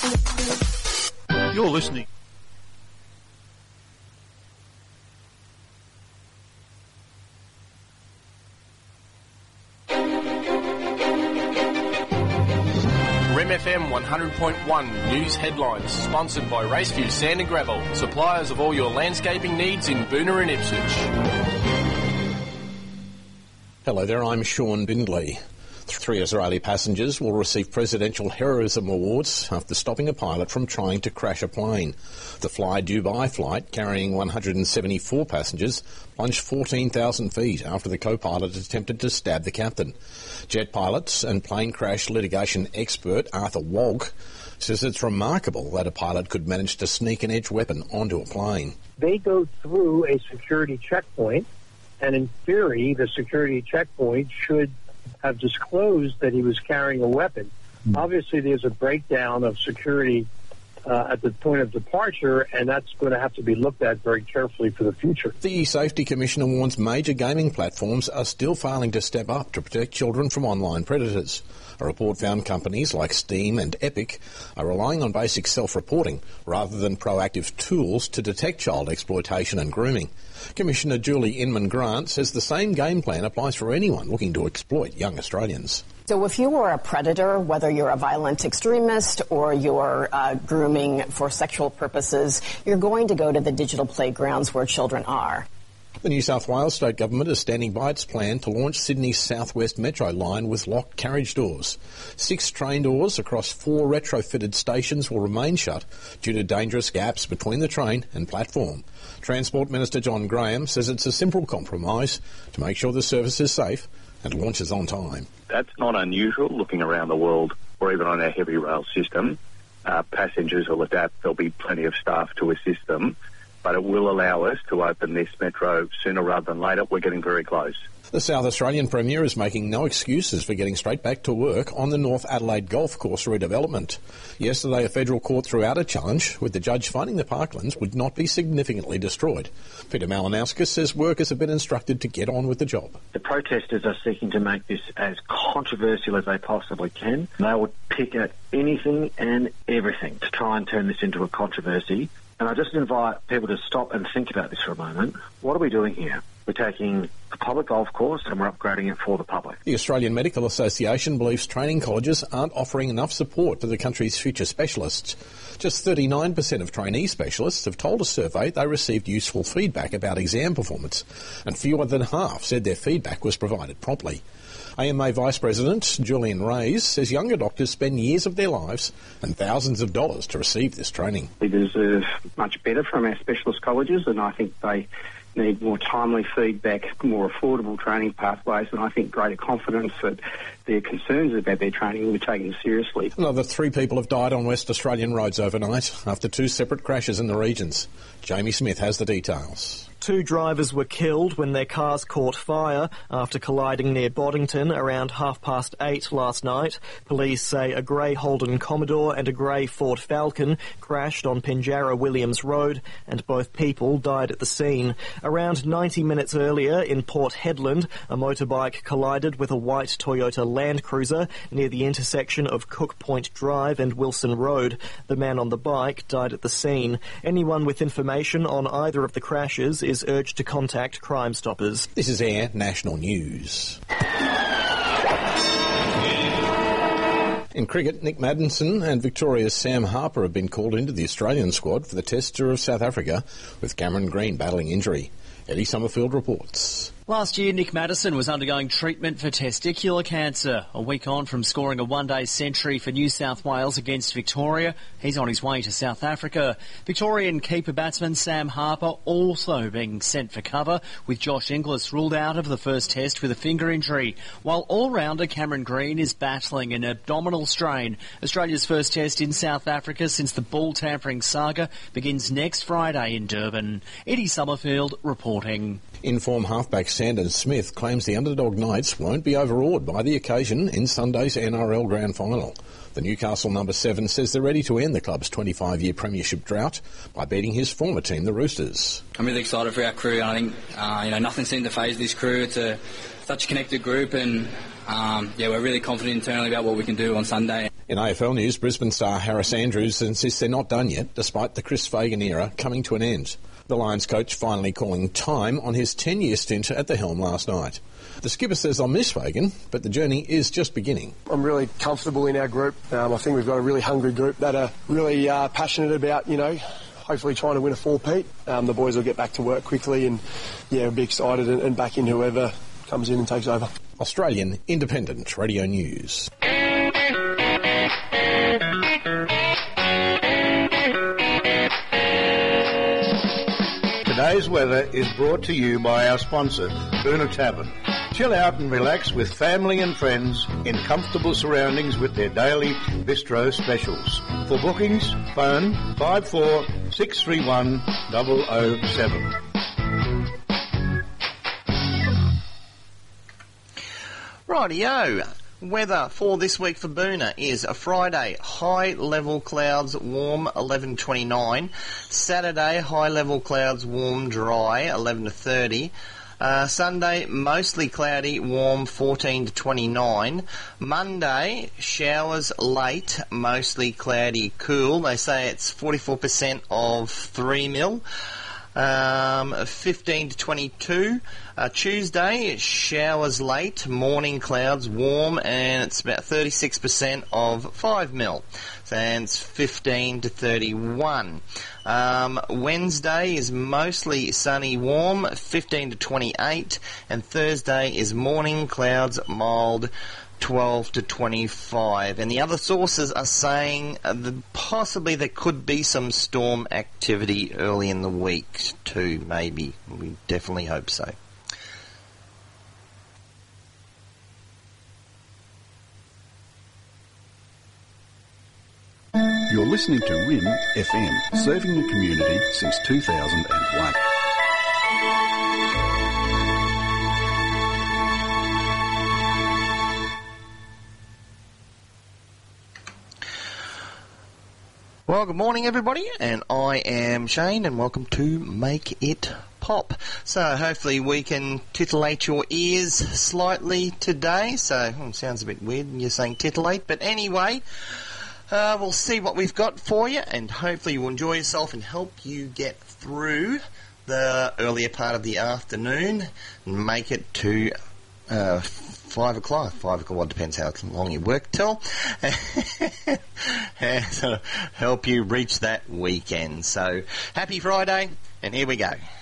You're listening. FM 100.1 News Headlines, sponsored by Raceview Sand and Gravel, suppliers of all your landscaping needs in Boonah and Ipswich. Hello there, I'm Sean Bindley. 3 Israeli passengers will receive Presidential Heroism Awards after stopping a pilot from trying to crash a plane. The Fly Dubai flight, carrying 174 passengers, plunged 14,000 feet after the co-pilot attempted to stab the captain. Jet pilots and plane crash litigation expert Arthur Walk says it's remarkable that a pilot could manage to sneak an edged weapon onto a plane. They go through a security checkpoint, and in theory, the security checkpoint should have disclosed that he was carrying a weapon. Obviously, there's a breakdown of security at the point of departure, and that's going to have to be looked at very carefully for the future. The Safety Commissioner warns major gaming platforms are still failing to step up to protect children from online predators. A report found companies like Steam and Epic are relying on basic self-reporting rather than proactive tools to detect child exploitation and grooming. Commissioner Julie Inman-Grant says the same game plan applies for anyone looking to exploit young Australians. So if you are a predator, whether you're a violent extremist or you're grooming for sexual purposes, you're going to go to the digital playgrounds where children are. The New South Wales State Government is standing by its plan to launch Sydney's South West Metro line with locked carriage doors. 6 train doors across 4 retrofitted stations will remain shut due to dangerous gaps between the train and platform. Transport Minister John Graham says it's a simple compromise to make sure the service is safe and launches on time. That's not unusual looking around the world or even on our heavy rail system. Passengers will adapt. There'll be plenty of staff to assist them. But it will allow us to open this metro sooner rather than later. We're getting very close. The South Australian Premier is making no excuses for getting straight back to work on the North Adelaide Golf Course redevelopment. Yesterday, a federal court threw out a challenge, with the judge finding the parklands would not be significantly destroyed. Peter Malinauskas says workers have been instructed to get on with the job. The protesters are seeking to make this as controversial as they possibly can. They will pick at anything and everything to try and turn this into a controversy. And I just invite people to stop and think about this for a moment. What are we doing here? We're taking a public golf course and we're upgrading it for the public. The Australian Medical Association believes training colleges aren't offering enough support to the country's future specialists. Just 39% of trainee specialists have told a survey they received useful feedback about exam performance, and fewer than half said their feedback was provided promptly. AMA Vice President Julian Reyes says younger doctors spend years of their lives and thousands of dollars to receive this training. We deserve much better from our specialist colleges, and I think they need more timely feedback, more affordable training pathways, and I think greater confidence that their concerns about their training will be taken seriously. Another 3 people have died on West Australian roads overnight after 2 separate crashes in the regions. Jamie Smith has the details. 2 drivers were killed when their cars caught fire after colliding near Boddington around 8:30 last night. Police say a grey Holden Commodore and a grey Ford Falcon crashed on Pinjarra Williams Road, and both people died at the scene. Around 90 minutes earlier in Port Hedland, a motorbike collided with a white Toyota Land Cruiser near the intersection of Cook Point Drive and Wilson Road. The man on the bike died at the scene. Anyone with information on either of the crashes is urged to contact Crime Stoppers. This is Air National News. In cricket, Nick Maddinson and Victoria's Sam Harper have been called into the Australian squad for the Test tour of South Africa, with Cameron Green battling injury. Eddie Summerfield reports. Last year, Nick Maddinson was undergoing treatment for testicular cancer. A week on from scoring a one-day century for New South Wales against Victoria, he's on his way to South Africa. Victorian keeper batsman Sam Harper also being sent for cover, with Josh Inglis ruled out of the first test with a finger injury, while all-rounder Cameron Green is battling an abdominal strain. Australia's first test in South Africa since the ball tampering saga begins next Friday in Durban. Eddie Summerfield reporting. In-form halfback Sandon Smith claims the Underdog Knights won't be overawed by the occasion in Sunday's NRL Grand Final. The Newcastle number 7 says they're ready to end the club's 25-year premiership drought by beating his former team, the Roosters. I'm really excited for our crew. I think nothing seemed to faze this crew. It's such a connected group, and we're really confident internally about what we can do on Sunday. In AFL news, Brisbane star Harris Andrews insists they're not done yet, despite the Chris Fagan era coming to an end. The Lions coach finally calling time on his 10-year stint at the helm last night. The skipper says they'll miss Fagan, but the journey is just beginning. I'm really comfortable in our group. I think we've got a really hungry group that are really passionate about, hopefully trying to win a four-peat. The boys will get back to work quickly and, we'll be excited and back in whoever comes in and takes over. Australian Independent Radio News. Today's weather is brought to you by our sponsor, Boona Tavern. Chill out and relax with family and friends in comfortable surroundings with their daily bistro specials. For bookings, phone 54 631 007. Rightio. Weather for this week for Boona is a Friday, high level clouds, warm 11 to 29. Saturday, high level clouds, warm, dry 11 to 30. Sunday, mostly cloudy, warm 14 to 29. Monday, showers late, mostly cloudy, cool. They say it's 44% of 3 mil. 15 to 22. Tuesday, showers late, morning clouds, warm, and it's about 36% of 5 mil. And it's 15 to 31. Wednesday is mostly sunny, warm, 15 to 28. And Thursday is morning clouds, mild, 12 to 25. And the other sources are saying possibly there could be some storm activity early in the week too, maybe. We definitely hope so. You're listening to RIN FM, serving the community since 2001. Well, good morning everybody, and I am Shane, and welcome to Make It Pop. So hopefully we can titillate your ears slightly today. So, sounds a bit weird when you're saying titillate, but anyway, we'll see what we've got for you, and hopefully you'll enjoy yourself and help you get through the earlier part of the afternoon and make it to 5 o'clock. 5 o'clock, well, depends how long you work till. So help you reach that weekend. So happy Friday, and here we go.